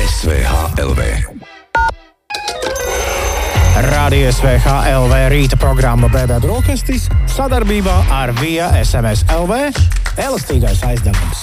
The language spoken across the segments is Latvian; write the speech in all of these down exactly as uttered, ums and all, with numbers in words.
S V H L V. Radio S V H L V rīta programma Bēbē brokastis sadarbībā ar Via S M S L V elastīgais aizdevums.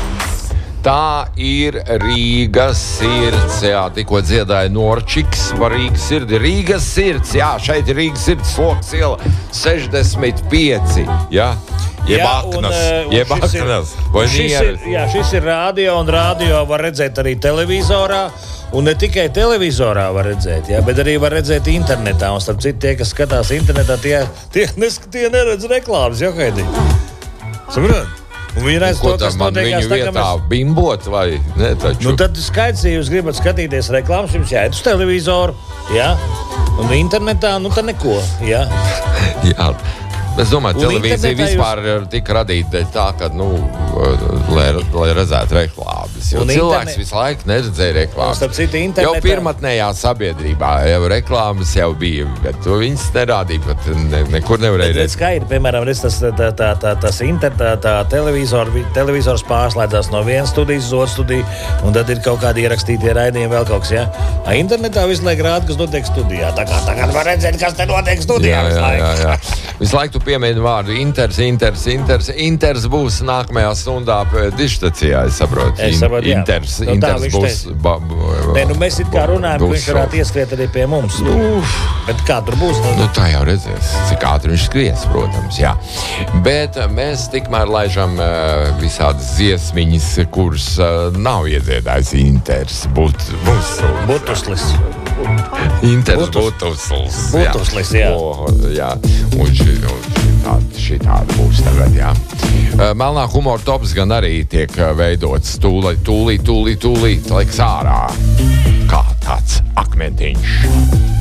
Tā ir Rīgas sirds, jā, tikko dziedāja Norčiks par Rīgas sirdi. Rīgas sirds, jā, šeit ir Rīgas sirds, Sloks iela sešdesmit pieci, jā. Jeb Jā, aknas, un, uh, jeb šis ir- aknas. Vai šis ir, nieres? jā, šis ir radio, un radio var redzēt arī televizorā. Un ne tikai televizorā var redzēt, jā, bet arī var redzēt internetā. Un starp citu, tie, kas skatās internetā, tie, tie, nesk- tie neredz reklāmas, jau haidī. Saprot? Un viņi redz Ko to, tā kas man notiekās viņu tā, ka vietā mēs... bimbot vai ne taču? Nu, tad skaidrs, ja jūs gribat skatīties reklāmas, jums jāiet uz televizoru, jā. Un internetā, nu, tad neko, jā. Jā. Es domāju, Un televīzija internetā vispār jūs... tika radīta dēļ tā, ka, nu, lai, lai redzētu reklāmas. Jo Un cilvēks interne- visu laiku neredzēja reklāmas. Un starp citu, Jau internetā- pirmatnējā sabiedrībā jau reklāmas jau bija, bet to viņas nerādīja, pat ne, nekur nevarēja Bet redzēt. skaidri, piemēram, redz, tas, tā, tā, tā, tas inter, tā, tā televizor, televizors pārslēdzās no vienas studijas uz otru studiju, un tad ir kaut kādi ierakstītie raidījumi, vēl kaut kas, jā. A, internetā visu laiku rāda, kas notiek studijā. Tā kā tagad var redzēt, kas te notiek studijā Jā, visu jā, laiku. jā, jā. Visu laiku tu piemēri vārdu Inters, Inters, Inters. Inters būs nākamajā stundā dižstacijā, es saprotu. Es saprotu, jā. Inters, Nu, tā Inters viņš būs... Ba, ba, Nē, nu mēs it kā runājam, ka būs viņš varētu ieskriet arī pie mums. Uf. Bet kā tur būs? Nu, tā jau redzēs, cik ātri viņš skries, protams, jā. Bet uh, mēs tikmēr laižam uh, visādas dziesmiņas, kuras uh, nav iedziedājis Inters. Būt, būs, Butuslis. Inters Butus- Butuslis. Butuslis, jā. O, jā. Un šī, un šī, šī tāda būs tagad, jā. Uh, Melnā humora tops gan arī tiek uh, veidots tūlīt, tūlīt, tūlīt, tūlīt, laiks ārā. Kā tāds akmentiņš.